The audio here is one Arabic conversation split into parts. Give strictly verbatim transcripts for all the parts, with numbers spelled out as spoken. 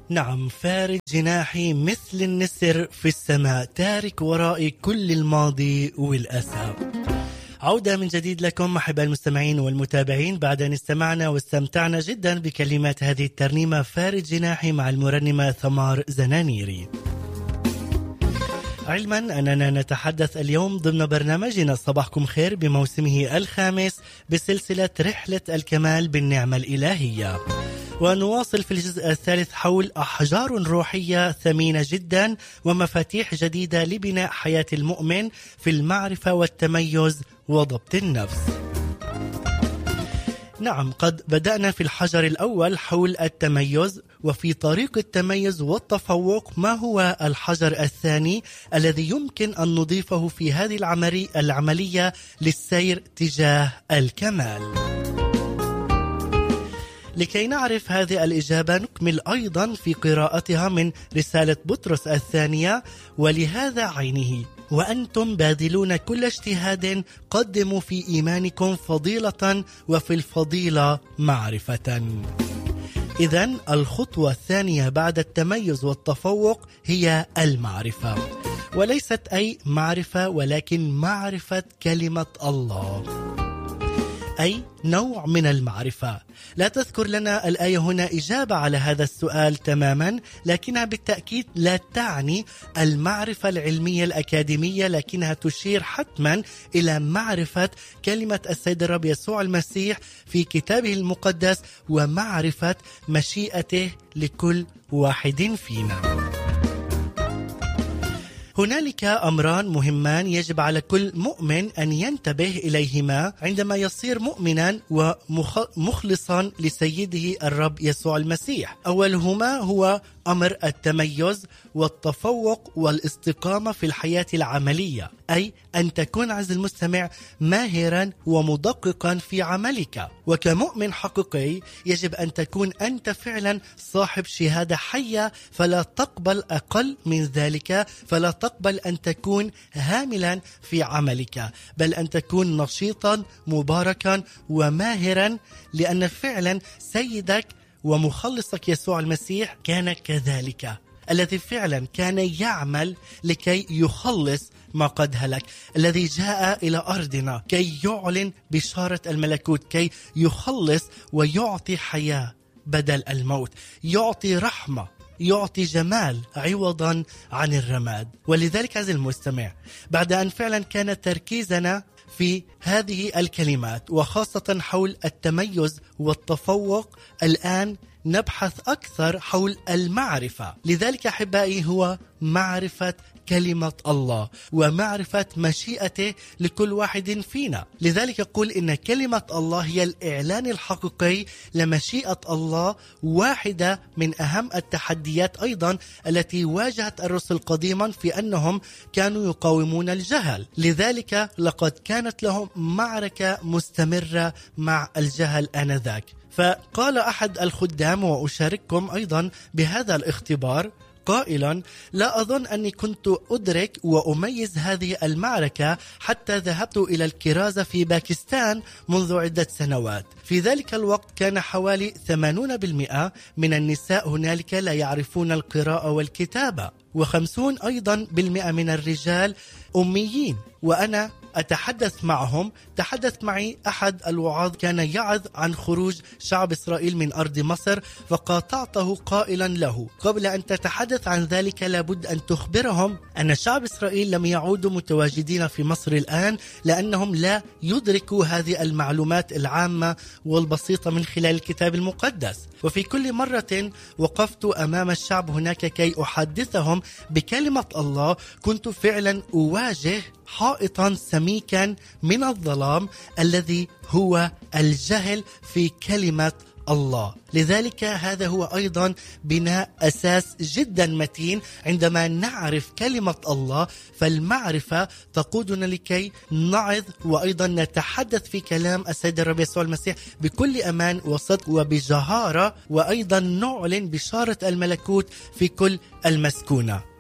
نعم، فارج جناحي مثل النسر في السماء، تارك ورائي كل الماضي والأسى. عودة من جديد لكم أحباء المستمعين والمتابعين بعد أن استمعنا واستمتعنا جدا بكلمات هذه الترنيمة فارج جناحي مع المرنمة ثمار زنانيري. علما أننا نتحدث اليوم ضمن برنامجنا صباحكم خير بموسمه الخامس بسلسلة رحلة الكمال بالنعمة الإلهية، ونواصل في الجزء الثالث حول أحجار روحية ثمينة جدا ومفاتيح جديدة لبناء حياة المؤمن في المعرفة والتميز وضبط النفس. نعم، قد بدأنا في الحجر الأول حول التميز، وفي طريق التميز والتفوق ما هو الحجر الثاني الذي يمكن أن نضيفه في هذه العملية العملية للسير تجاه الكمال. لكي نعرف هذه الإجابة نكمل أيضا في قراءتها من رسالة بطرس الثانية، ولهذا عينه وأنتم باذلون كل اجتهاد قدموا في إيمانكم فضيلة وفي الفضيلة معرفة. إذن الخطوة الثانية بعد التميز والتفوق هي المعرفة، وليست أي معرفة ولكن معرفة كلمة الله، أي نوع من المعرفة. لا تذكر لنا الآية هنا إجابة على هذا السؤال تماما، لكنها بالتأكيد لا تعني المعرفة العلمية الأكاديمية، لكنها تشير حتما إلى معرفة كلمة السيد الرب يسوع المسيح في كتابه المقدس ومعرفة مشيئته لكل واحد فينا. هنالك أمران مهمان يجب على كل مؤمن أن ينتبه إليهما عندما يصير مؤمنا ومخلصا لسيده الرب يسوع المسيح. أولهما هو أمر التميز والتفوق والاستقامة في الحياة العملية، أي أن تكون عز المستمع ماهرا ومدققا في عملك. وكمؤمن حقيقي يجب أن تكون أنت فعلا صاحب شهادة حية، فلا تقبل أقل من ذلك، فلا تقبل أن تكون هاملا في عملك، بل أن تكون نشيطا مباركا وماهرا، لأن فعلا سيدك ومخلصك يسوع المسيح كان كذلك، الذي فعلا كان يعمل لكي يخلص ما قد هلك، الذي جاء إلى أرضنا كي يعلن بشارة الملكوت، كي يخلص ويعطي حياة بدل الموت، يعطي رحمة، يعطي جمال عوضا عن الرماد. ولذلك عزيزي المستمع، بعد أن فعلا كان تركيزنا في هذه الكلمات وخاصة حول التميز والتفوق، الآن نبحث أكثر حول المعرفة. لذلك أحبائي هو معرفة كلمة الله ومعرفة مشيئته لكل واحد فينا. لذلك يقول إن كلمة الله هي الإعلان الحقيقي لمشيئة الله، واحدة من أهم التحديات أيضا التي واجهت الرسل قديما في أنهم كانوا يقاومون الجهل. لذلك لقد كانت لهم معركة مستمرة مع الجهل آنذاك. فقال أحد الخدام وأشارككم أيضا بهذا الاختبار قائلا: لا أظن أني كنت أدرك وأميز هذه المعركة حتى ذهبت إلى الكرازة في باكستان منذ عدة سنوات. في ذلك الوقت كان حوالي ثمانين بالمئة من النساء هنالك لا يعرفون القراءة والكتابة، وخمسون أيضا بالمئة من الرجال أميين. وأنا أتحدث معهم، تحدث معي أحد الوعاظ كان يعظ عن خروج شعب إسرائيل من أرض مصر، فقاطعته قائلا له: قبل أن تتحدث عن ذلك لابد أن تخبرهم أن شعب إسرائيل لم يعودوا متواجدين في مصر الآن، لأنهم لا يدركوا هذه المعلومات العامة والبسيطة من خلال الكتاب المقدس. وفي كل مرة وقفت أمام الشعب هناك كي أحدثهم بكلمة الله، كنت فعلا أواجه حائطا سميكا من الظلام الذي هو الجهل في كلمة الله. لذلك هذا هو أيضا بناء أساس جدا متين. عندما نعرف كلمة الله فالمعرفة تقودنا لكي نعظ وأيضا نتحدث في كلام السيد الرب يسوع المسيح بكل أمان وصدق وبجهارة، وأيضا نعلن بشارة الملكوت في كل المسكونة.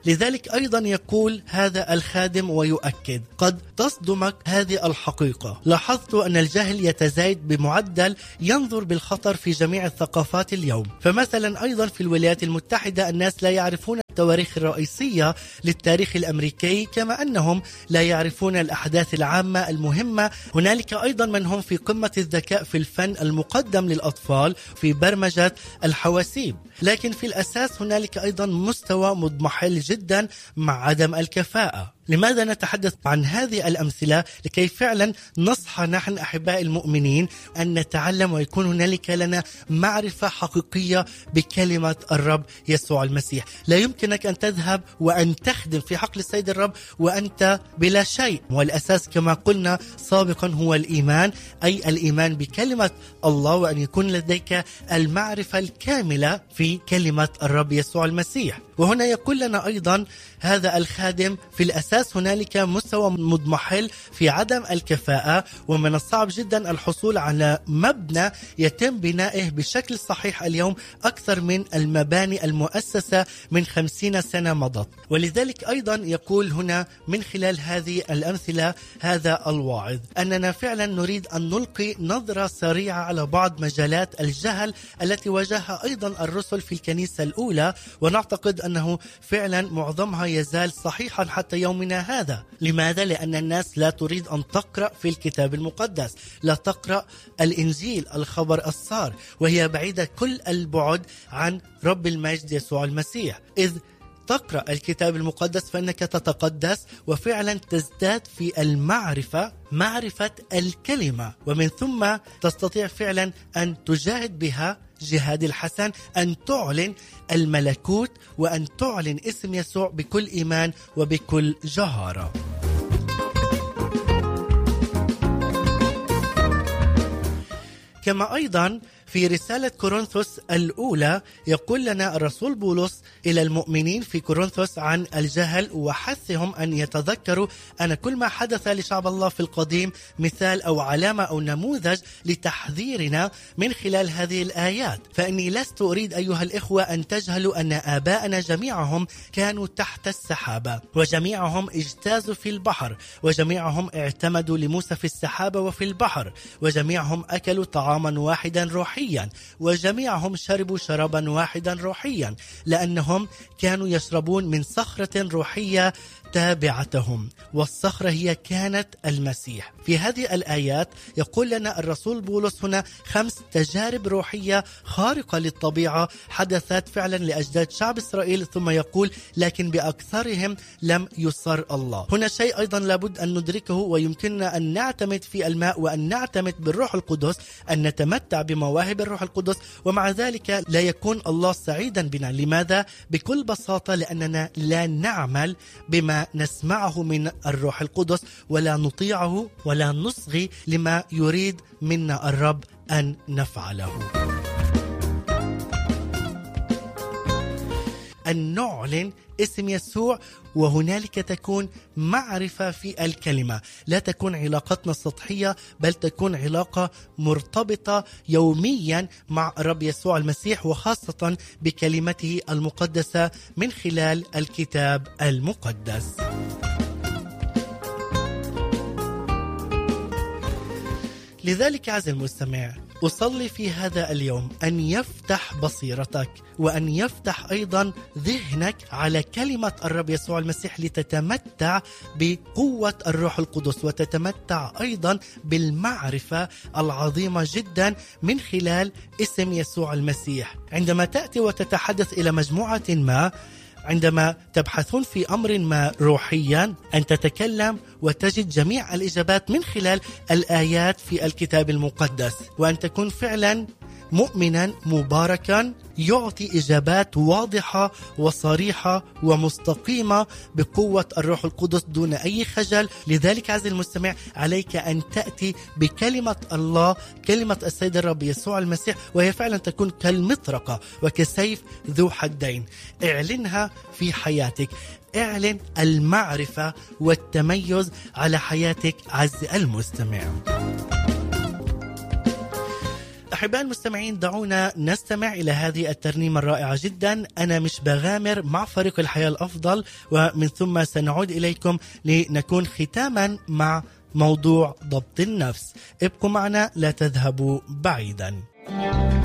لذلك أيضا يقول هذا الخادم ويؤكد: قد تصدمك هذه الحقيقة، لاحظت أن الجهل يتزايد بمعدل ينظر بالخطر في جميع الثقافات اليوم. فمثلا أيضا في الولايات المتحدة الناس لا يعرفون التواريخ الرئيسية للتاريخ الأمريكي، كما أنهم لا يعرفون الأحداث العامة المهمة. هنالك أيضا من هم في قمة الذكاء في الفن المقدم للأطفال في برمجة الحواسيب، لكن في الأساس هنالك أيضا مستوى مضمحل جدا مع عدم الكفاءة. لماذا نتحدث عن هذه الأمثلة؟ لكي فعلا نصحى نحن أحباء المؤمنين أن نتعلم ويكون هنالك لنا معرفة حقيقية بكلمة الرب يسوع المسيح. لا يمكنك أن تذهب وأن تخدم في حقل السيد الرب وأنت بلا شيء، والأساس كما قلنا سابقا هو الإيمان، أي الإيمان بكلمة الله، وأن يكون لديك المعرفة الكاملة في كلمة الرب يسوع المسيح. وهنا يقول لنا أيضا هذا الخادم في الأساس هنالك مستوى مضمحل في عدم الكفاءة، ومن الصعب جدا الحصول على مبنى يتم بنائه بشكل صحيح اليوم أكثر من المباني المؤسسة من خمسين سنة مضت. ولذلك أيضا يقول هنا من خلال هذه الأمثلة هذا الواعظ أننا فعلا نريد أن نلقي نظرة سريعة على بعض مجالات الجهل التي واجهها أيضا الرسل في الكنيسة الأولى، ونعتقد أنه فعلا معظمها يزال صحيحا حتى يومنا هذا. لماذا؟ لأن الناس لا تريد أن تقرأ في الكتاب المقدس، لا تقرأ الإنجيل الخبر السار، وهي بعيدة كل البعد عن رب المجد يسوع المسيح. إذ تقرأ الكتاب المقدس فإنك تتقدس وفعلا تزداد في المعرفة، معرفة الكلمة، ومن ثم تستطيع فعلا أن تجاهد بها جهاد الحسن، أن تعلن الملكوت وأن تعلن اسم يسوع بكل إيمان وبكل جهارة. كما أيضا في رسالة كورنثوس الأولى يقول لنا الرسول بولس إلى المؤمنين في كورنثوس عن الجهل وحثهم أن يتذكروا أن كل ما حدث لشعب الله في القديم مثال أو علامة أو نموذج لتحذيرنا من خلال هذه الآيات. فإني لست أريد أيها الإخوة أن تجهلوا أن آباءنا جميعهم كانوا تحت السحابة، وجميعهم اجتازوا في البحر، وجميعهم اعتمدوا لموسى في السحابة وفي البحر، وجميعهم أكلوا طعاما واحدا روحيا، وجميعهم شربوا شرابا واحدا روحيا، لأنهم كانوا يشربون من صخرة روحية تابعتهم، والصخرة هي كانت المسيح. في هذه الآيات يقول لنا الرسول بولس هنا خمس تجارب روحية خارقة للطبيعة حدثت فعلا لأجداد شعب إسرائيل، ثم يقول لكن بأكثرهم لم يسر الله. هنا شيء أيضا لابد أن ندركه، ويمكننا أن نعتمد في الماء وأن نعتمد بالروح القدس، أن نتمتع بمواهب الروح القدس، ومع ذلك لا يكون الله سعيدا بنا. لماذا؟ بكل بساطة لأننا لا نعمل بما نسمعه من الروح القدس، ولا نطيعه ولا نصغي لما يريد منا الرب أن نفعله. أن نعلن اسم يسوع، وهنالك تكون معرفة في الكلمة، لا تكون علاقتنا سطحية، بل تكون علاقة مرتبطة يوميا مع الرب يسوع المسيح، وخاصة بكلمته المقدسة من خلال الكتاب المقدس. لذلك عزيزي المستمع، أصلي في هذا اليوم أن يفتح بصيرتك وأن يفتح أيضا ذهنك على كلمة الرب يسوع المسيح، لتتمتع بقوة الروح القدس، وتتمتع أيضا بالمعرفة العظيمة جدا من خلال اسم يسوع المسيح. عندما تأتي وتتحدث إلى مجموعة ما، عندما تبحثون في أمر ما روحيا، أن تتكلم وتجد جميع الإجابات من خلال الآيات في الكتاب المقدس، وأن تكون فعلا مؤمنا مباركا يعطي إجابات واضحة وصريحة ومستقيمة بقوة الروح القدس دون أي خجل. لذلك عزيزي المستمع، عليك أن تأتي بكلمة الله، كلمة السيد الرب يسوع المسيح، وهي فعلا تكون كالمطرقة وكسيف ذو حدين. اعلنها في حياتك، اعلن المعرفة والتميز على حياتك عزيزي المستمع. أحباء المستمعين، دعونا نستمع إلى هذه الترنيمة الرائعة جدا، أنا مش بغامر، مع فريق الحياة الأفضل، ومن ثم سنعود إليكم لنكون ختاما مع موضوع ضبط النفس. ابقوا معنا، لا تذهبوا بعيدا.